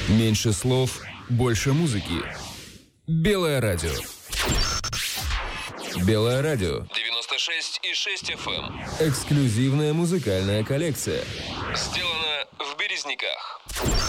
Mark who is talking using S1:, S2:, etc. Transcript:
S1: Меньше слов, больше музыки. Белое радио. Белое радио.
S2: 96,6 FM.
S1: Эксклюзивная музыкальная коллекция.
S2: Сделано в Березниках.